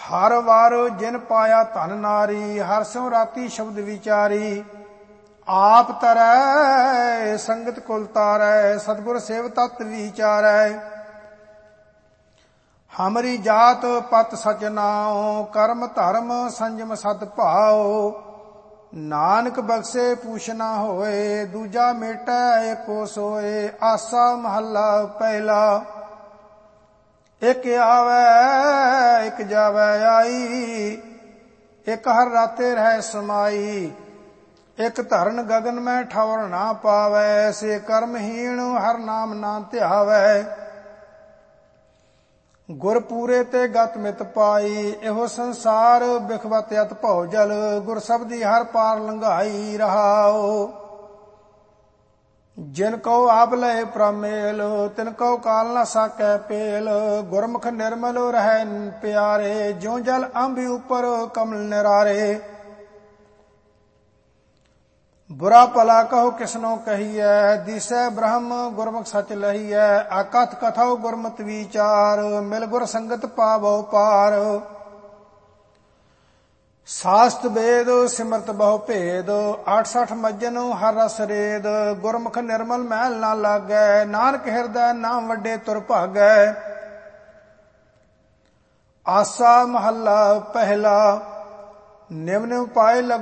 ਹਰ ਵਾਰ ਜਿਨ ਪਾਇਆ ਧਨ ਨਾਰੀ, ਹਰ ਸਿਉ ਰਾਤੀ ਸ਼ਬਦ ਵਿਚਾਰੀ। ਆਪ ਤਰੈ ਸੰਗਤ ਕੁਲ ਤਾਰੈ, ਸਤਿਗੁਰ ਸੇਵ ਤਤ ਵਿਚਾਰੈ। ਹਮਰੀ ਜਾਤ ਪਤ ਸਚ ਨਾਉ, ਕਰਮ ਧਰਮ ਸੰਜਮ ਸਤ ਭਾਉ। ਨਾਨਕ ਬਖਸ਼ੇ ਪੂਛ ਨਾ ਹੋਏ, ਦੂਜਾ ਮੇਟੈ ਏਕੋ ਸੋਏ। ਆਸਾ ਮਹੱਲਾ ਪਹਿਲਾ। ਇਕ ਆਵੈ ਇਕ ਜਾਵੈ ਆਈ, ਇਕ ਹਰ ਰਾਤੇ ਰਹਿ ਸਮਾਈ। ਇਕ ਧਰਨ ਗਗਨ ਮੈਂ ਠੌਰ ਨਾ ਪਾਵੈ, ਸੇ ਕਰਮਹੀਣ ਹਰ ਨਾਮ ਨਾ ਧਿਆਵੈ। ਗੁਰ ਪੂਰੇ ਤੇ ਗਤ ਮਿਤ ਪਾਈ, ਇਹੋ ਸੰਸਾਰ ਬਿਖਵਤ ਅਤ ਭਉ ਜਲ। ਗੁਰ ਸਬਦੀ ਹਰ ਪਾਰ ਲੰਘਾਈ ਰਹਾਉ। ਜਿਨ ਕਉ ਆਪ ਲਏ ਪ੍ਰਮੇਲ, ਤਿਨ ਕਉ ਕਾਲ ਨਾ ਸਾਕੈ ਪੇਲ। ਗੁਰਮੁਖ ਨਿਰਮਲ ਰਹਿ ਪਿਆਰੇ, ਜਿਉ ਜਲ ਅੰਬ ਉਪਰ ਕਮਲ ਨਿਰਾਰੇ। ਬੁਰਾ ਭਲਾ ਕਹੋ ਕਿਸਨੋ ਕਹੀਐ, ਦੀਸੈ ਬ੍ਰਹਮ ਗੁਰਮੁਖ ਸਚ ਲਹੀਐ। ਆਕਥ ਕਥਾਉ ਗੁਰਮਤਿ ਵਿਚਾਰ, ਮਿਲ ਗੁਰ ਸੰਗਤ ਪਾਵੋ ਪਾਰ। ਸਾਸਤ ਵੇਦ ਸਿਮਰਤ ਬਹੁ ਭੇਦ, 68 ਮੱਜਨ ਹਰ ਰਸ ਰੇਦ। ਗੁਰਮੁਖ ਨਿਰਮਲ ਮੈਲ ਨਾ ਲਾਗੈ, ਨਾਨਕ ਹਿਰਦੈ ਨਾਮ ਵੱਡੇ ਤੁਰ ਭਾਗੈ। ਆਸਾ ਮਹੱਲਾ ਪਹਿਲਾ। ਨਿਮ ਨਿਮ ਪਾਏ